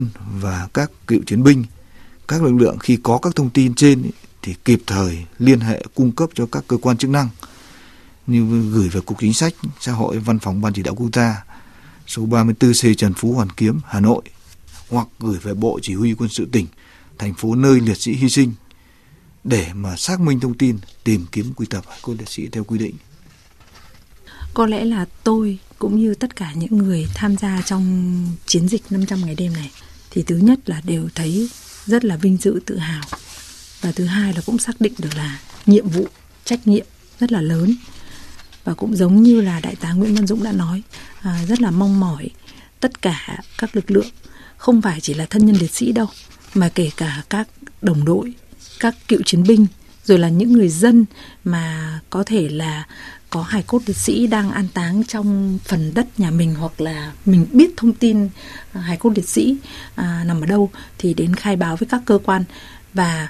và các cựu chiến binh, các lực lượng khi có các thông tin trên thì kịp thời liên hệ cung cấp cho các cơ quan chức năng, như gửi về Cục Chính sách Xã hội, Văn phòng Ban Chỉ đạo Quốc gia, số 34C Trần Phú, Hoàn Kiếm, Hà Nội, hoặc gửi về Bộ Chỉ huy Quân sự tỉnh, thành phố nơi liệt sĩ hy sinh để mà xác minh thông tin, tìm kiếm quy tập hải cốt liệt sĩ theo quy định. Có lẽ là tôi cũng như tất cả những người tham gia trong chiến dịch 500 ngày đêm này thì thứ nhất là đều thấy rất là vinh dự, tự hào, và thứ hai là cũng xác định được là nhiệm vụ, trách nhiệm rất là lớn. Và cũng giống như là Đại tá Nguyễn Văn Dũng đã nói, rất là mong mỏi tất cả các lực lượng, không phải chỉ là thân nhân liệt sĩ đâu, mà kể cả các đồng đội, các cựu chiến binh, rồi là những người dân mà có thể là có hài cốt liệt sĩ đang an táng trong phần đất nhà mình, hoặc là mình biết thông tin hài cốt liệt sĩ nằm ở đâu thì đến khai báo với các cơ quan. Và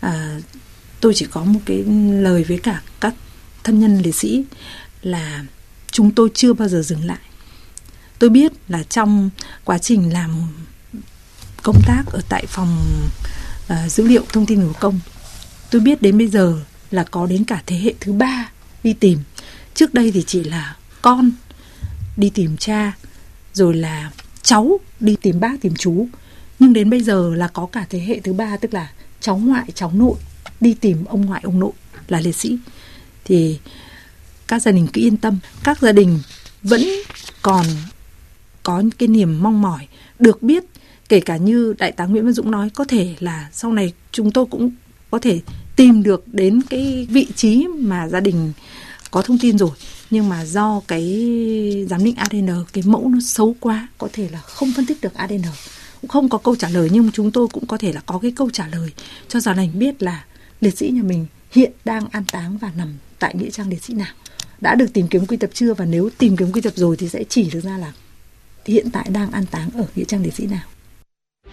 tôi chỉ có một cái lời với cả các thân nhân liệt sĩ là chúng tôi chưa bao giờ dừng lại. Tôi biết là trong quá trình làm công tác ở tại phòng dữ liệu thông tin người có công, tôi biết đến bây giờ là có đến cả thế hệ thứ 3 đi tìm. Trước đây thì chỉ là con đi tìm cha, rồi là cháu đi tìm bác, tìm chú. Nhưng đến bây giờ là có cả thế hệ thứ 3, tức là cháu ngoại, cháu nội đi tìm ông ngoại, ông nội là liệt sĩ. Thì các gia đình cứ yên tâm, các gia đình vẫn còn có cái niềm mong mỏi được biết, kể cả như Đại tá Nguyễn Văn Dũng nói, có thể là sau này chúng tôi cũng có thể tìm được đến cái vị trí mà gia đình có thông tin rồi, nhưng mà do cái giám định ADN, cái mẫu nó xấu quá, có thể là không phân tích được ADN, cũng không có câu trả lời. Nhưng chúng tôi cũng có thể là có cái câu trả lời cho gia đình biết là liệt sĩ nhà mình hiện đang an táng và nằm tại nghĩa trang liệt sĩ nào, đã được tìm kiếm quy tập chưa, và nếu tìm kiếm quy tập rồi thì sẽ chỉ được ra là hiện tại đang an táng ở nghĩa trang liệt sĩ nào.